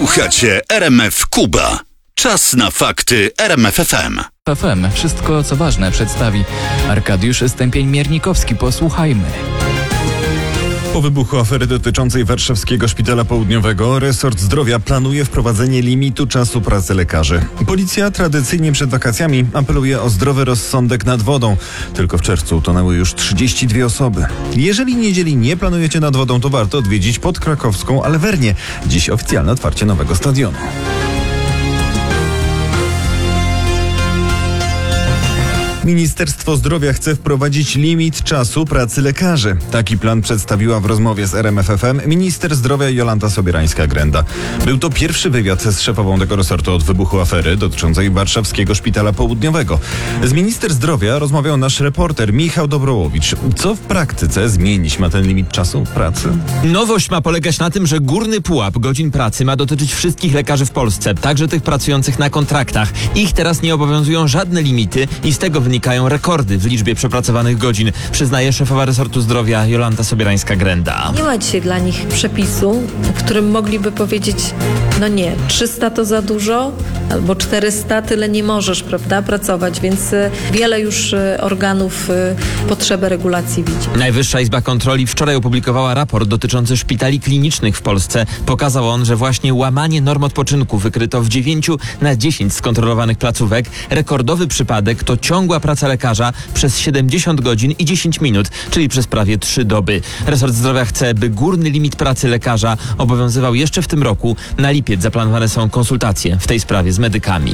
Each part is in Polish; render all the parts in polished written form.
Słuchacie RMF Kuba. Czas na fakty RMF FM. FM. Wszystko, co ważne, przedstawi Arkadiusz Stępień-Miernikowski. Posłuchajmy. Po wybuchu afery dotyczącej warszawskiego Szpitala Południowego resort zdrowia planuje wprowadzenie limitu czasu pracy lekarzy. Policja tradycyjnie przed wakacjami apeluje o zdrowy rozsądek nad wodą. Tylko w czerwcu utonęły już 32 osoby. Jeżeli niedzieli nie planujecie nad wodą, to warto odwiedzić podkrakowską Alwernię. Dziś oficjalne otwarcie nowego stadionu. Ministerstwo Zdrowia chce wprowadzić limit czasu pracy lekarzy. Taki plan przedstawiła w rozmowie z RMF FM minister zdrowia Jolanta Sobierańska-Grenda. Był to pierwszy wywiad z szefową tego resortu od wybuchu afery dotyczącej warszawskiego Szpitala Południowego. Z minister zdrowia rozmawiał nasz reporter Michał Dobrołowicz. Co w praktyce zmienić ma ten limit czasu pracy? Nowość ma polegać na tym, że górny pułap godzin pracy ma dotyczyć wszystkich lekarzy w Polsce, także tych pracujących na kontraktach. Ich teraz nie obowiązują żadne limity i z tego wynikają rekordy w liczbie przepracowanych godzin, przyznaje szefowa resortu zdrowia Jolanta Sobierańska-Grenda. Nie ma dzisiaj dla nich przepisu, w którym mogliby powiedzieć, no nie, 300 to za dużo, albo 400 tyle nie możesz, prawda, pracować, więc wiele już organów potrzebę regulacji widzi. Najwyższa Izba Kontroli wczoraj opublikowała raport dotyczący szpitali klinicznych w Polsce. Pokazał on, że właśnie łamanie norm odpoczynku wykryto w 9 na 10 skontrolowanych placówek. Rekordowy przypadek to ciągła praca lekarza przez 70 godzin i 10 minut, czyli przez prawie 3 doby. Resort Zdrowia chce, by górny limit pracy lekarza obowiązywał jeszcze w tym roku. Na lipiec zaplanowane są konsultacje w tej sprawie z medykami.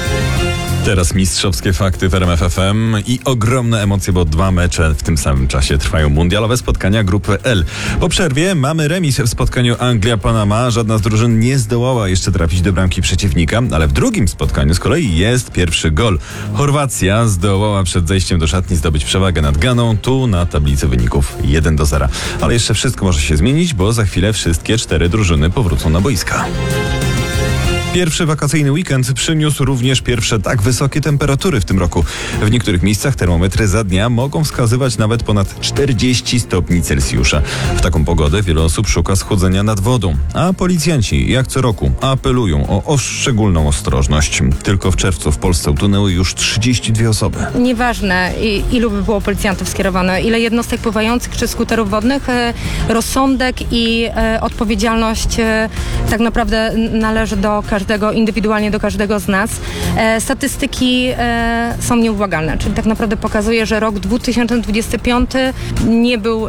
Teraz mistrzowskie fakty w RMF FM i ogromne emocje, bo 2 mecze w tym samym czasie trwają mundialowe spotkania grupy L. Po przerwie mamy remis w spotkaniu Anglia-Panama. Żadna z drużyn nie zdołała jeszcze trafić do bramki przeciwnika, ale w drugim spotkaniu z kolei jest pierwszy gol. Chorwacja zdołała przed zejściem do szatni zdobyć przewagę nad Ganą. Tu na tablicy wyników 1-0. Ale jeszcze wszystko może się zmienić, bo za chwilę wszystkie 4 drużyny powrócą na boiska. Pierwszy wakacyjny weekend przyniósł również pierwsze tak wysokie temperatury w tym roku. W niektórych miejscach termometry za dnia mogą wskazywać nawet ponad 40 stopni Celsjusza. W taką pogodę wiele osób szuka schłodzenia nad wodą, a policjanci jak co roku apelują o szczególną ostrożność. Tylko w czerwcu w Polsce utonęły już 32 osoby. Nieważne ilu by było policjantów skierowane, ile jednostek pływających czy skuterów wodnych, rozsądek i odpowiedzialność tak naprawdę należy do indywidualnie do każdego z nas. Statystyki są nieubłagalne, czyli tak naprawdę pokazuje, że rok 2025 nie był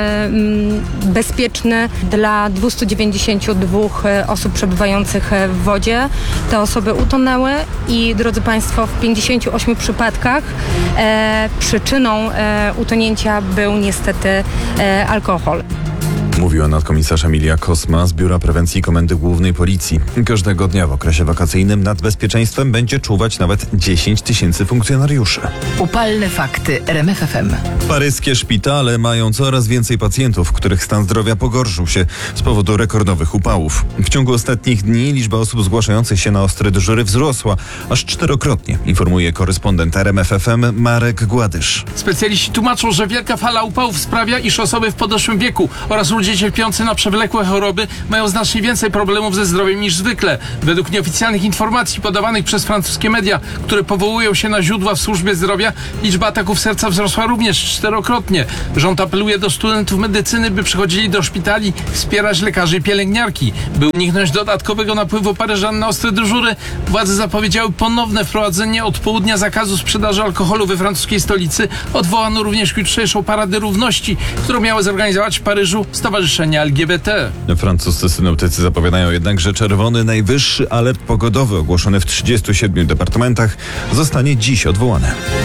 bezpieczny dla 292 osób przebywających w wodzie. Te osoby utonęły i, drodzy Państwo, w 58 przypadkach przyczyną utonięcia był niestety alkohol. Mówiła nadkomisarz Emilia Kosma z Biura Prewencji Komendy Głównej Policji. Każdego dnia w okresie wakacyjnym nad bezpieczeństwem będzie czuwać nawet 10 000 funkcjonariuszy. Upalne fakty RMF FM. Paryskie szpitale mają coraz więcej pacjentów, których stan zdrowia pogorszył się z powodu rekordowych upałów. W ciągu ostatnich dni liczba osób zgłaszających się na ostre dyżury wzrosła aż 4-krotnie, informuje korespondent RMF FM Marek Gładysz. Specjaliści tłumaczą, że wielka fala upałów sprawia, iż osoby w podeszłym wieku oraz ludzie cierpiący na przewlekłe choroby mają znacznie więcej problemów ze zdrowiem niż zwykle. Według nieoficjalnych informacji podawanych przez francuskie media, które powołują się na źródła w służbie zdrowia, liczba ataków serca wzrosła również 4-krotnie. Rząd apeluje do studentów medycyny, by przychodzili do szpitali wspierać lekarzy i pielęgniarki. By uniknąć dodatkowego napływu paryżan na ostre dyżury, władze zapowiedziały ponowne wprowadzenie od południa zakazu sprzedaży alkoholu we francuskiej stolicy. Odwołano również jutrzejszą Paradę Równości, którą miały zorganizować w Paryżu Stowarzyszenia LGBT. Francuscy synoptycy zapowiadają jednak, że czerwony najwyższy alert pogodowy ogłoszony w 37 departamentach zostanie dziś odwołany.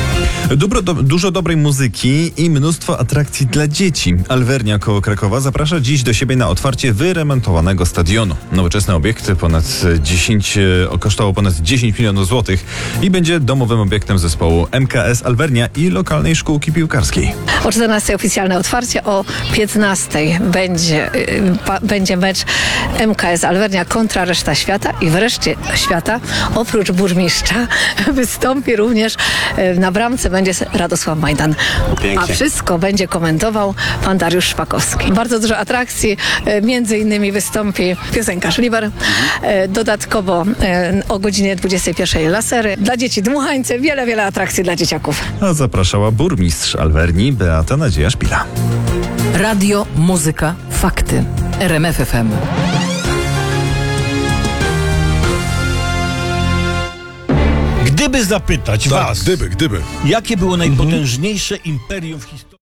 Dużo dobrej muzyki i mnóstwo atrakcji dla dzieci. Alwernia koło Krakowa zaprasza dziś do siebie na otwarcie wyremontowanego stadionu. Nowoczesny obiekt kosztował ponad 10 milionów złotych i będzie domowym obiektem zespołu MKS Alwernia i lokalnej szkółki piłkarskiej. O 14 oficjalne otwarcie, o 15 będzie mecz MKS Alvernia kontra reszta świata i w reszcie świata oprócz burmistrza wystąpi również na bramce będzie Radosław Majdan. A wszystko będzie komentował pan Dariusz Szpakowski. Bardzo dużo atrakcji, między innymi wystąpi piosenkarz Liber, dodatkowo o godzinie 21 lasery, dla dzieci dmuchańce, wiele atrakcji dla dzieciaków. A zapraszała burmistrz Alvernii Beata Nadzieja Szpila. Radio, muzyka, fakty. RMF FM. Gdyby zapytać was, gdyby. jakie było najpotężniejsze imperium w historii